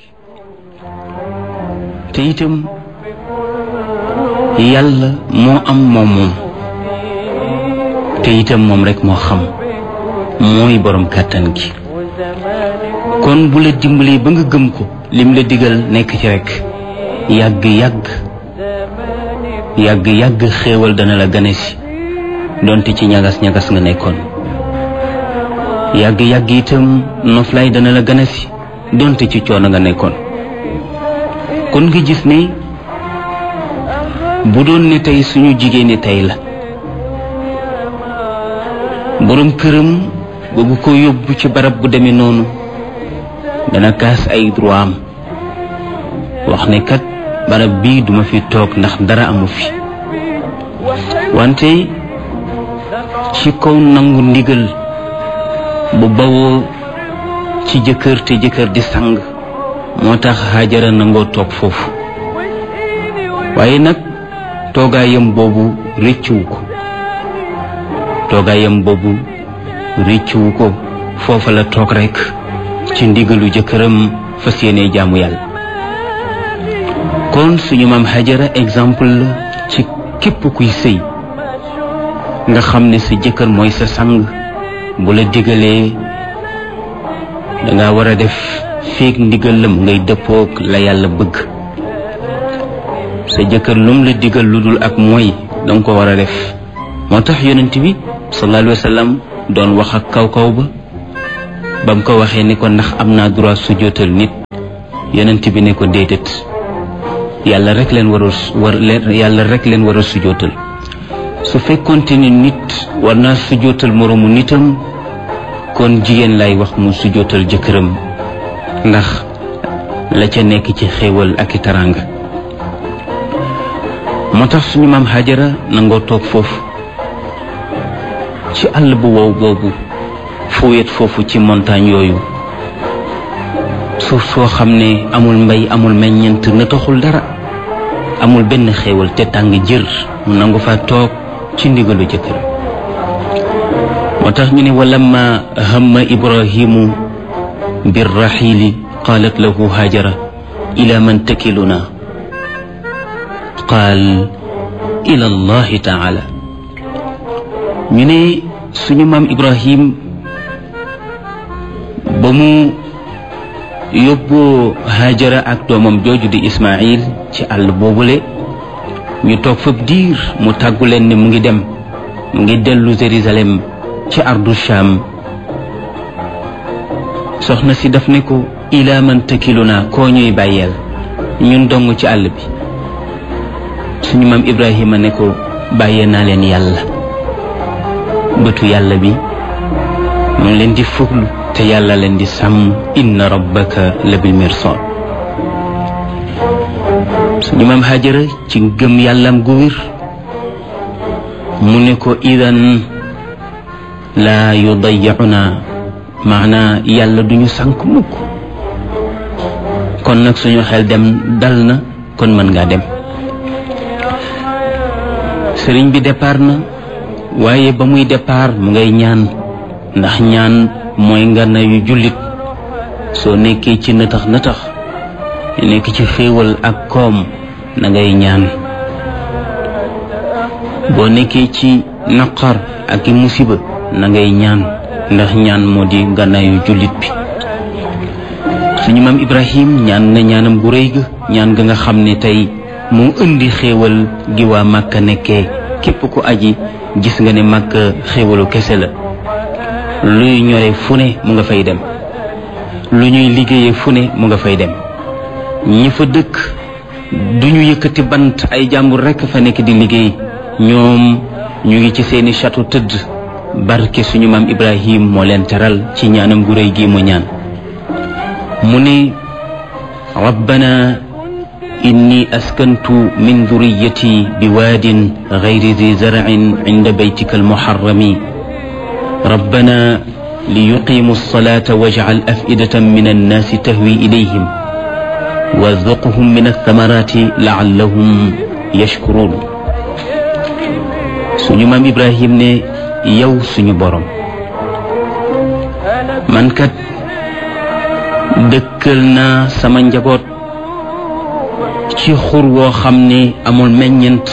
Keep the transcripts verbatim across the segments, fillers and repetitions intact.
te itam yàlla moo am moom moom te itam moom rek moo xam mooy borom kàttan gi. kon bu la dimbalee ba nga gëm ko lim la digal nekk ci rek yàgg yàgg yàgg yàgg xéewal dana la gane si donte ci ñagas ñagas nga nekkoon. yàgg yàgg itam noflaay dana la gane si donte ci coono nga nekkoon. kon nga gis ne bu doon ne tey suñu jigéen ñi tey la borom këram bëgg ko yóbbu ci barab bu demee noonu dana kaas ay droit am wax ne kat barab bii duma fi toog ndax dara amu fi. wante ci kaw nangu ndigal bu bawoo ci jëkkër te jëkkër di sang moo tax Haajara nangoo toog foofu. waaye nag toogaayam boobu rëccuwu ko toogaayam boobu rëccuwu ko foofa la toog rekk ci ndigalu jëkkëram fas yéene jaamu yàlla. kon suñu maam Haajara exemple la ci képp kuy sëy nga xam ne sa jëkkër mooy sa sang. bu la digalee danga war a def feek ndigal la mu ngay dëppook la yàlla bëgg. sa jëkkër lum la digal lu dul ak mooy danga ko war a def. moo tax yonent bi sallallahu alayhi wa sallam doon wax ak kaw kaw ba ba mu ko waxee ni ko ndax am naa droit sujjóotal nit yonent bi ne ko déedéet yàlla rek leen war a war yàlla rek leen war a sujjóotal. su fekkoonte ni nit war naa sujjóotal moroomu nitam kon jigéen lay wax mu sujjóotal jëkkëram ndax la ca nekk ci xéewal ak i taraanga. moo tax suñu maam Haajara nangoo toog foofu ci àll bu wow boobu fu wet foofu ci montagne yooyu suuf soo xam ne amul mbay amul meññeent na taxul dara amul benn xéewal te tàng jër mu nangu fa toog ci ndigalu jëkkër. moo tax ñu ne walamma hamma ibrahimu birraxiili qaalat lahu Haajara ila man takiluna qaal ila allahi taala. ñu ne suñu maam Ibrahim ba mu yóbboo Haajara ak doomam jooju di Ismaayil ci àll boobule ñu toog fab diir mu tàggu leen ne mu ngi dem mu ngi dellu Jérusalem ci ardu Sham. soxna si daf ne ko ila man takiluna koo ñuy bàyyeel ñun dong ci àll bi. suñu maam Ibrahima ne ko bàyyee naa leen yàlla bëtu yàlla bi mu ngi leen di fuglu te yàlla leen di sàmm inna rabbaka la bil mirsad. suñu maam Haajara ci gëm yàllam gu wér mu ne ko idan laa yudayyuna maanaa yàlla duñu sànk mukk kon nag suñu xel dem dal na kon mën ngaa dem. sëriñ bi départ na waaye ba muy départ mu ngay ñaan ndax ñaan mooy ngànnaayu jullit. soo nekkee ci nëtax nëtax nekk ci xéewal ak koom na ngay ñaan. boo nekkee ci naqar ak i musiba na ngay ñaan ndax ñaan moo di ngànnaayu jullit bi. suñu maam Ibrahim ñaan na ñaanam gu rëy ga ñaan ga nga xam ne tey moo indi xéewal gi waa Màkka nekkee. képp ku aji gis nga ne Màkka xéewalu kese la. luy ñore fu ne mu nga fay dem lu ñuy liggéeyee fu ne mu nga fay dem. ñi fa dëkk duñu yëkkati bant ay jàmbur rekk fa nekk di liggéey ñoom ñu ngi ci seeni château tëdd. barke suñu maam Ibrahim moo leen teral ci ñaanam gu réy gi mu ñaan. mu ne rabbana inni askantu min dhurriyyati biwaadin ghayri dhi zar'in 'inda baytika al-muharrami rabbana liyuqimu as-salata waj'al af'idatan min an-nasi tahwi ilayhim warzuqhum min ath-thamarati la'allahum yashkurun. suñu maam Ibrahim ne yow suñu borom man kat dëkkal naa sama njaboot ci xur woo xam ne amul meññent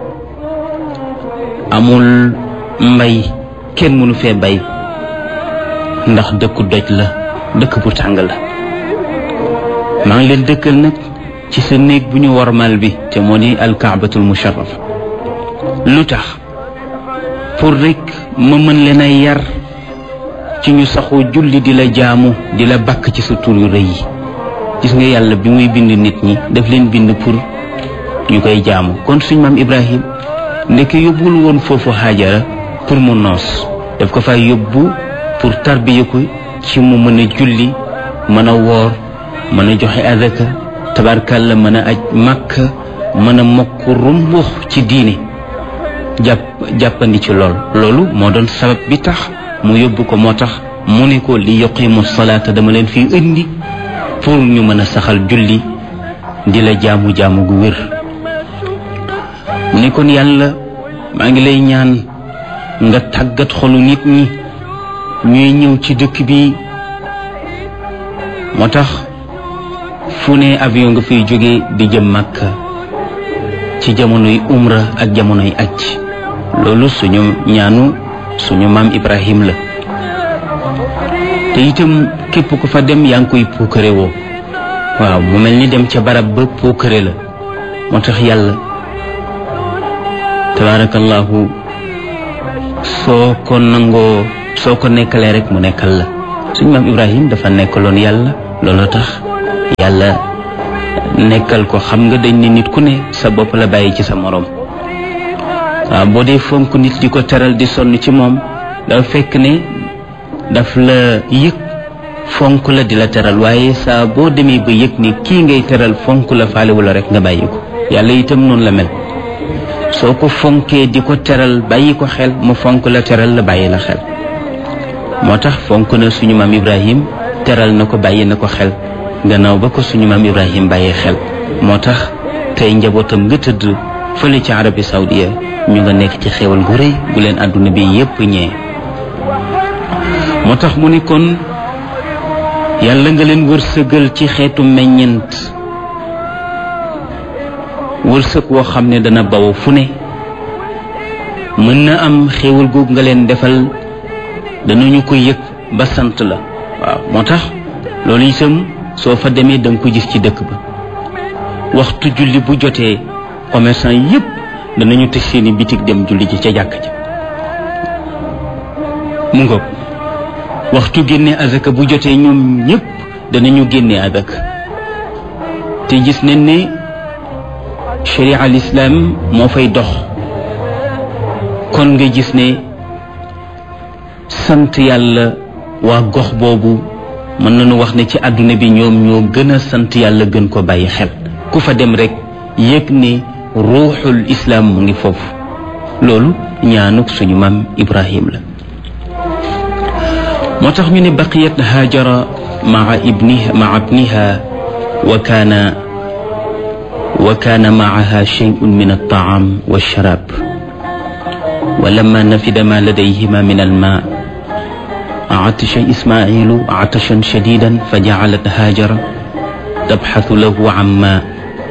amul mbay kenn mënu fee bay ndax dëkku doj la dëkk bu tàng la maa ngi leen dëkkal nag ci sa néeg bu ñu warmal bi te moo di alkaabatul musharrafa lu tax pour rek ma mën leen a yar ci ñu saxoo julli di la jaamu di la bakk ci sa tur yu rëy yi gis nga yàlla bi muy bind nit ñi daf leen bind pour ñu koy jaamu kon suñ maam Ibrahim ndeke yóbbul woon foofu Haajara pour mu noos daf ko fay yóbbu pour tarbiya ko ci mu mën a julli mën a woor mën a joxe azaka tabarkalla mën a aj Makka mën a mokk rumbux ci diine jàpp jàppandi ci lool loolu moo doon sabab bi tax mu yóbbu ko moo tax mu ne ko li yuqimu salaata dama leen fii indi pour ñu mën a saxal julli di la jaamu jaamu gu wér mu ne kon yàlla maa ngi lay ñaan nga tàggat xolu nit ñi ñuy ñëw ci dëkk bi moo tax fu ne avion nga fiy jóge di jëm Makka ci jamonoy umra ak jamonoy aj loolu suñu ñaanu suñu maam Ibrahim la te itam képp ku fa dem yaa ngi koy puukare woo waaw mu mel ni dem ca barab ba puukare la moo tax yàlla tabarakallahu soo ko nangoo soo ko nekkalee rek mu nekkal la suñu maam Ibrahim dafa nekkaloon yàlla looloo tax yàlla nekkal ko. xam nga dañ ne nit ku ne sa bopp la bàyyi ci sa moroom waaw boo dee fonk nit di ko teral di sonn ci moom dafa fekk ne daf la yëg fonk la di la teral waaye saa boo demee ba yëg ni kii ngay teral fonk la faalewu la rek nga bàyyi ko yàlla itam noonu la mel soo ko fonkee di ko teral bàyyi ko xel mu fonk la teral la bàyyi la xel moo tax fonk na suñu maam Ibrahim teral na ko bàyyi na ko xel gannaaw ba ko suñu maam Ibrahim bàyyee xel moo tax tey njabootam nga tëdd fële ci Arabie Saoudia ñu nga nekk ci xéewal gu rëy gu leen àdduna bi yépp ñee moo tax mu ne kon yàlla nga leen wërsëgal ci xeetu meññent wërsëg woo xam ne dana baw fu ne mën na am xéewal googu nga leen defal danañu ko yëg ba sant la waaw moo tax loolu itam soo fa demee danga ko gis ci dëkk ba waxtu julli bu jotee commerçant yépp danañu tëj seeni bitig dem julli ji ca jàkk ja mu ngoog waxtu génne azaka bu jotee ñoom ñépp danañu génne azaka te gis nañ ne sharia al islam moo fay dox kon nga gis ne sant yàlla waa gox boobu mën nañu wax ne ci àdduna bi ñoom ñoo gën a sant yàlla gën ko bàyyi xel ku fa dem rek yëg ne ruuxul islam mu ngi foofu loolu ñaanuk suñu maam Ibrahim la moo tax ñu ne baqiyat Haajara maa ibniha maa ibniha wa kaana wa kaana maaha shay'un min at-ta'am wash-sharab wa lamma nafida ma ladayhima min al-ma' عطش إسماعيل عطشا شديدا فجعلت هاجر تبحث له عن ماء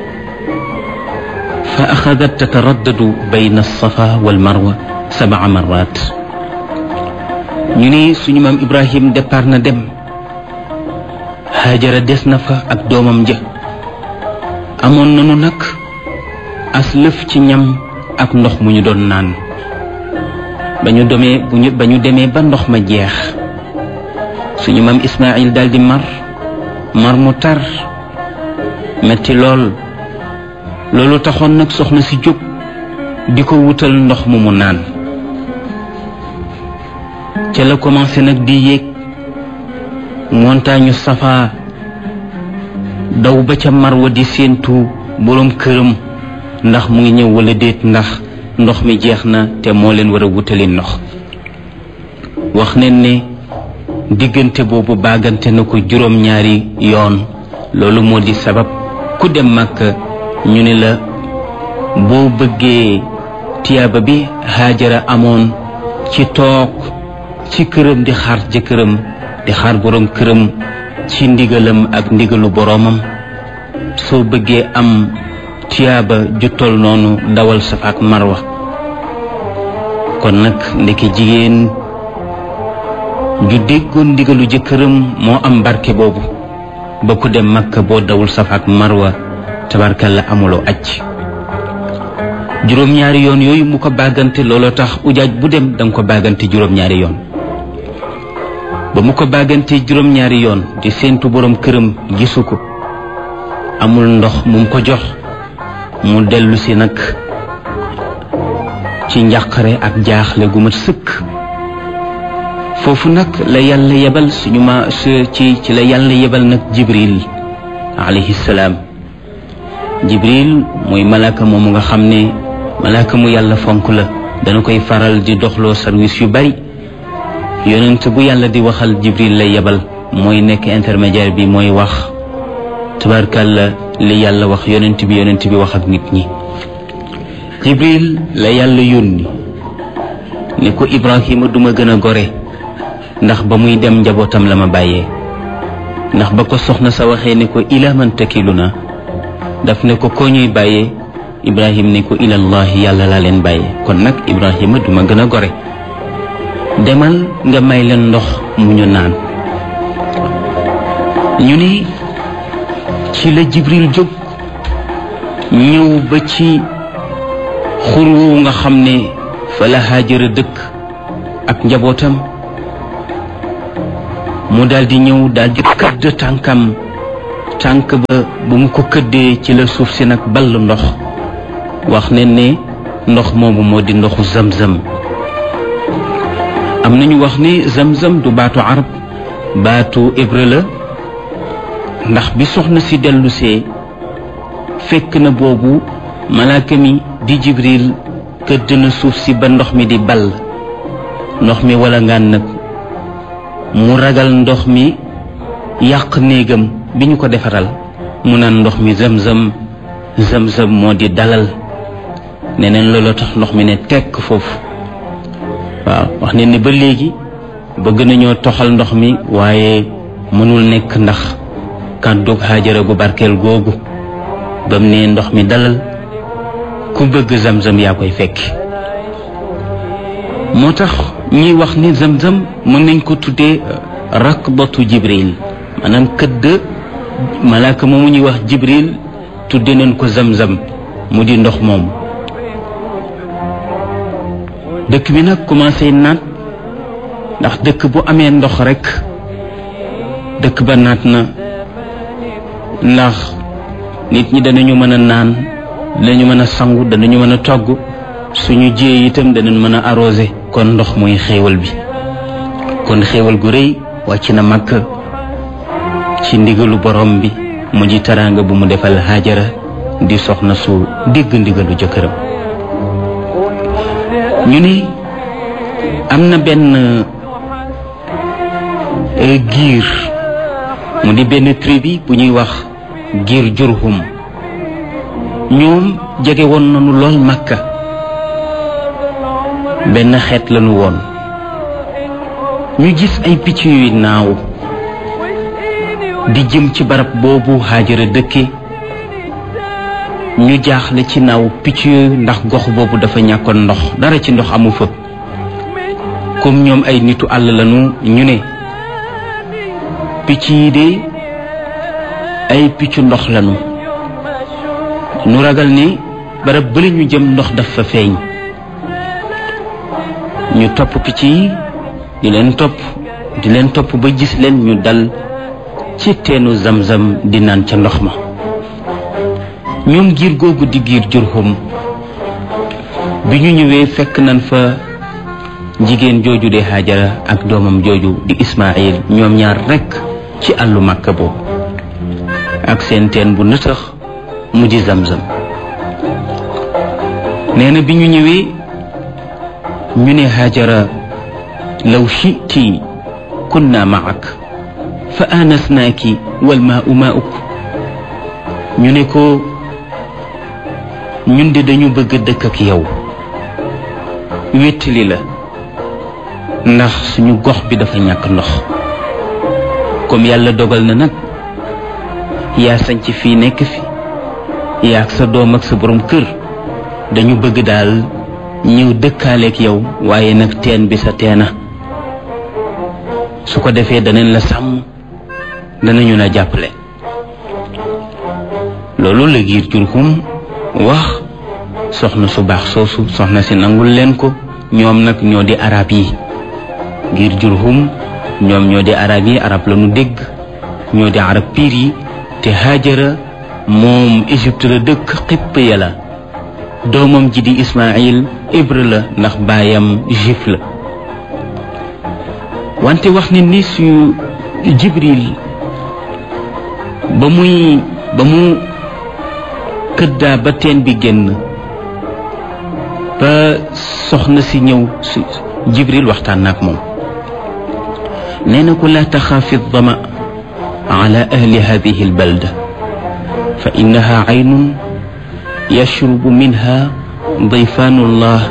فأخذت تتردد بين الصفا والمروة سبع مرات ñu ne suñu maam Ibrahim départ na dem Haajara des na fa ak doomam ja amoon nanu nag as lëf ci ñam ak ndox mu ñu doon naan ba ñu demee ba ñu demee ba ndox ma jeex suñu maam Ismaïl daldi mar mar mu tar metti lool loolu taxoon nag soxna si jóg di ko wutal ndox mu mu naan ca la commencé nag di yéeg montagne Safa daw ba ca Marwa di séentu boroom këram ndax mu ngi ñëw walla déet ndax ndox mi jeex na te moo leen war a wutali ndox wax nañ ne diggante boobu baagante na ko juróom-ñaari yoon loolu moo di sabab ku dem Makka ñu ne la boo bëggee tiyaaba bi Haajara amoon ci toog ci këram di xaar jëkkëram di xaar boroom këram ci ndigalam ak ndigalu boroomam soo bëggee am tiyaaba ju tol noonu dawal Safa ak Marwa kon nag ndeke jigéen ju déggoon ndigalu jëkkëram moo am barke boobu ba ku dem Makka boo dawul Safa ak Marwa tabarkalla amuloo aj juróom-ñaari yoon yooyu mu ko bàggante looloo tax ujaaj bu dem danga ko bàggante juróom-ñaari yoon ba mu ko bàggante juróom-ñaari yoon di séentu borom këram gisu ko amul ndox mu ko jox mu dellu si nag ci njàqare ak jaaxle gu mat sëkk foofu nag la yàlla yebal suñu ma ci ci la yàlla yebal nag Jibril alayhi salaam Jibril mooy malaaka moomu nga xam ne malaaka mu yàlla fonk la dana koy faral di doxloo service yu bari yonent bu yàlla di waxal Jibril lay yebal mooy nekk intermédiaire bi mooy wax tabarkalla li yàlla wax yonent bi yonent bi wax ak nit ñi Jibril la yàlla yónni ne ko Ibrahima duma gën a gore ndax ba muy dem njabootam la ma bàyyee ndax ba ko soxna sa waxee ne ko ila man takiluna daf ne ko koo ñuy bàyyee Ibrahima ne ko ilallahi yàlla laa leen bàyyee kon nag Ibrahima duma gën a gore demal nga may leen ndox mu ñu naan ñu ni ci la Jibril jóg ñëw ba ci xur woowu nga xam ne fa la Haajara dëkk ak njabootam mu daldi ñëw daldi këdd tànkam tànk ba bu mu ko këddee ci la suuf si nag ball ndox wax ne ne ndox moomu moo di ndoxu zamzam am nañu wax ne zamzam du baatu arab baatu hébreu la ndax bi soxna si dellusee fekk na boobu malaaka mi di Jibril këdd na suuf si ba ndox mi di ball ndox mi wala ngaan nag mu ragal ndox mi yàq néegam bi ñu ko defaral mu naan ndox mi zamzam zamzam moo di dalal neneen looloo tax ndox mi ne tekk foofu waaw wax ne ni ba léegi bëgg nañoo toxal ndox mi waaye mënul nekk ndax kàddu Haajara gu barkeel googu bam ne ndox mi dalal ku bëgg zamzam yaa koy fekk moo tax ñuy wax ni zamzam mën nañ ko tuddee rakbatu Jibril maanaam këdd malaaka moomu ñuy wax Jibril tudde nañ ko zamzam mu di ndox moom dëkk bi nag commencé naat ndax dëkk bu amee ndox rekk dëkk ba naat na ndax nit ñi danañu mën a naan danañu mën a sangu danañu mën a togg suñu jiyee itam danañ mën a arrosé kon ndox mooy xéewal bi kon xéewal gu rëy wàcc na Makka ci ndigalu borom bi mu ji taraanga bu mu defal Haajara di soxna su dégg ndigalu jëkkëram ñu ni am na benn giir mu di benn tribu bu ñuy wax giir Jurhum ñoom jege woon nañu lool Makka benn xeet lañu woon ñu gis ay picc yuy naaw di jëm ci barab boobu Haajara dëkke ñu jaaxle ci naaw picc yooyu ndax gox boobu dafa ñàkkoon ndox dara ci ndox amu fa comme ñoom ay nitu àll lañu ñu ne picc yi de ay piccu ndox lañu ñu ragal ni barab bële ñu jëm ndox daf fa feeñ ñu topp picc yi di leen topp di leen topp ba gis leen ñu dal ci teenu zamzam di naan ca ndox ma ñoom giir googu di giir Jurhum bi ñu ñëwee fekk nañ fa jigéen jooju di Haajara ak doomam jooju di Ismaayil ñoom ñaar rekk ci àllu Makka boobu ak seen teen bu nëtëx mu di zamzam nee na bi ñu ñëwee ñu ne Haajara law shi'ti kunna ma'ak fa anasnaaki wal maa'u maa'uk ñu ne ko ñun de dañu bëgg dëkk ak yow wéttali la ndax suñu gox bi dafa ñàkk ndox comme yàlla dogal na nag yaa sañc fii nekk fi yaa ak sa doom ak sa borom kër dañu bëgg daal ñëw dëkkaaleek yow waaye nag teen bi sa teena su ko defee danañ la sàmm danañu la jàppale loolu la giir Jurhum wax soxna su baax soosu soxna si nangul leen ko ñoom nag ñoo di arab yi giir Jurhum ñoom ñoo di arab yi arab la nu dégg ñoo di arab piir yi te Haajara moom Égypte la dëkk xipp ya la doomam ji di Ismaïl hébreu la ndax baayam juif la wante wax ne ni suñu Jibril ba muy ba mu këddaa ba teen bi génn ba soxna si ñëw si Jibril waxtaan naak moom nee na ko laa taxaafi dama ala ahli hadihi albalda fa innaha aynun yashrubu minha dayfanu llah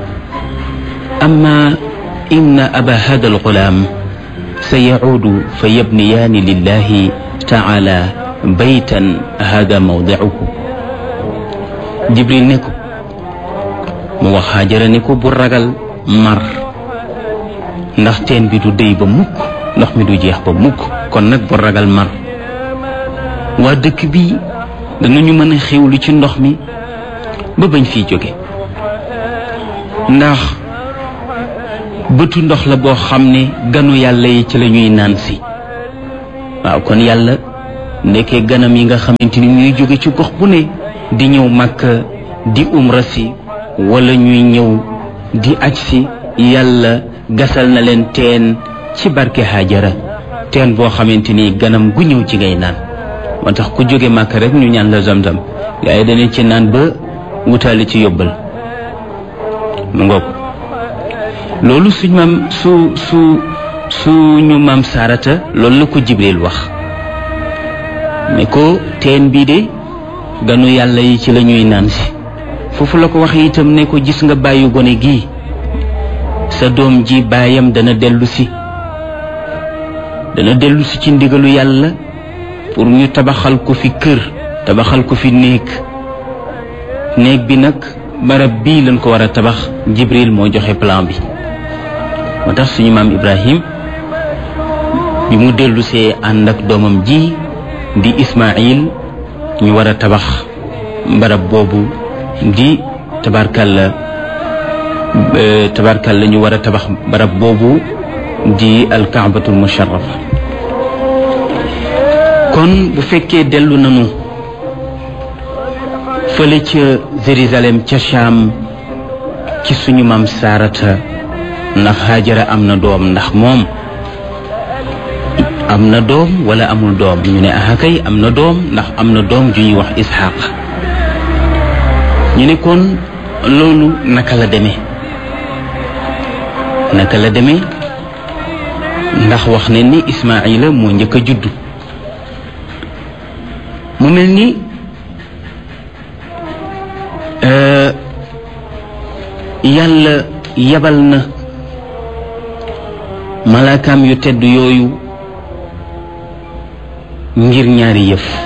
amma inna aba hada alghulam sayacuudu fa yabniyaani lillahi taala baytan hada mawdicuhu Jibril ne ko mu wax Haajara ne ko bu ragal mar ndax teen bi du déy ba mukk ndox mi du jeex ba mukk kon nag bu ragal mar waa dëkk bi danañu mën a xewlu ci ndox mi ba bañ fiy jóge ndax bëtu ndox la boo xam ne ganu yàlla yi ci la ñuy naan si waaw kon yàlla ndekkee ganam yi nga xamante ni ñuy jóge ci gox bu ne di ñëw Makka di umra si wala ñuy ñëw di aj si yàlla gasal na leen teen ci barke Haajara teen boo xamante ni ganam gu ñëw ci ngay naan moo tax ku jóge Makka rek ñu ñaan la Zamzam gaa yi dañu ci naan ba wutaale ci yóbbal mu ngoog loolu suñ maam su su suñu maam Saarata loolu la ko Jibril wax ne ko teen bii de ganu yàlla yi ci la ñuy naan si foofu la ko wax itam ne ko gis nga bàyyu gone gii sa doom ji baayam dana dellu si dana dellu si ci ndigalu yàlla pour ñu tabaxal ko fi kër tabaxal ko fi néeg néeg bi nag barab bii lañ ko war a tabax Jibril moo joxe plan bi moo tax suñu maam Ibrahim bi mu dellu see ànd ak doomam ji di Ismaïl ñu war a tabax barab boobu di tabarkalla tabarkalla ñu war a tabax barab boobu di alkaabatul musharrafa kon bu fekkee dellu nanu fële ca Jérusalem ca Cham ci suñu maam Saarata ndax Haajara am na doom ndax moom am na doom wala amul doom ñu ne ah kay am na doom ndax am na doom ju ñuy wax Isxaaq ñu ne kon loolu naka la demee naka la demee ndax wax ne ni Ismaayila moo njëkk a juddu mu mel ni yàlla yabal na malaakaam yu tedd yooyu ngir ñaari yëf